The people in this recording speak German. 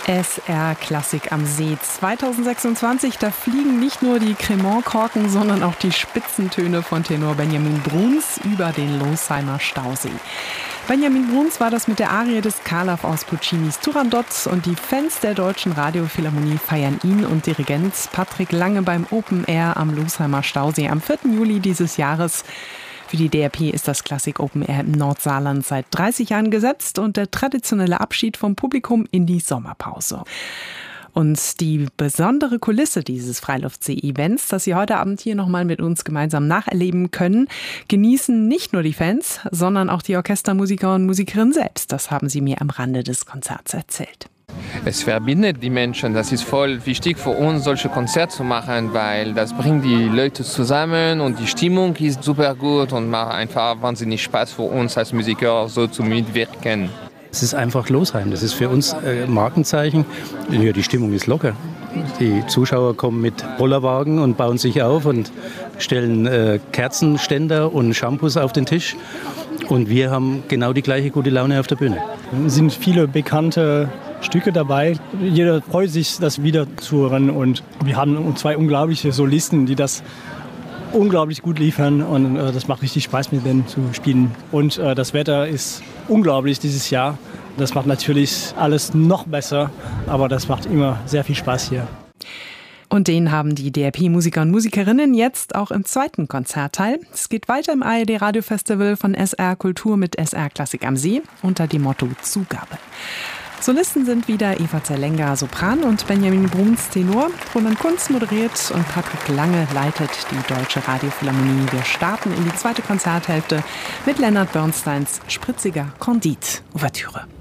SR Klassik am See 2026, da fliegen nicht nur die Cremant-Korken, sondern auch die Spitzentöne von Tenor Benjamin Bruns über den Losheimer Stausee. Benjamin Bruns war das mit der Arie des Karlav aus Puccinis Turandot und die Fans der Deutschen Radiophilharmonie feiern ihn und Dirigent Patrick Lange beim Open Air am Losheimer Stausee am 4. Juli dieses Jahres. Für die DRP ist das Klassik Open Air im Nordsaarland seit 30 Jahren gesetzt und der traditionelle Abschied vom Publikum in die Sommerpause. Und die besondere Kulisse dieses Freiluftsee-Events, das Sie heute Abend hier nochmal mit uns gemeinsam nacherleben können, genießen nicht nur die Fans, sondern auch die Orchestermusiker und Musikerinnen selbst. Das haben sie mir am Rande des Konzerts erzählt. Es verbindet die Menschen. Das ist voll wichtig für uns, solche Konzerte zu machen, weil das bringt die Leute zusammen und die Stimmung ist super gut und macht einfach wahnsinnig Spaß für uns als Musiker, so zu mitwirken. Es ist einfach Losheim. Das ist für uns Markenzeichen. Ja, die Stimmung ist locker. Die Zuschauer kommen mit Bollerwagen und bauen sich auf und stellen Kerzenständer und Shampoos auf den Tisch. Und wir haben genau die gleiche gute Laune auf der Bühne. Es sind viele bekannte Stücke dabei. Jeder freut sich, das wieder zu hören. Und wir haben 2 unglaubliche Solisten, die das unglaublich gut liefern. Und das macht richtig Spaß, mit denen zu spielen. Und das Wetter ist unglaublich dieses Jahr. Das macht natürlich alles noch besser. Aber das macht immer sehr viel Spaß hier. Und den haben die DRP-Musiker und Musikerinnen jetzt auch im zweiten Konzertteil. Es geht weiter im ARD-Radio-Festival von SR Kultur mit SR Klassik am See unter dem Motto Zugabe. Solisten sind wieder Eva Zerlenga, Sopran und Benjamin Bruns, Tenor. Roland Kunz moderiert und Patrick Lange leitet die Deutsche Radiophilharmonie. Wir starten in die zweite Konzerthälfte mit Leonard Bernsteins spritziger Candide-Ouvertüre.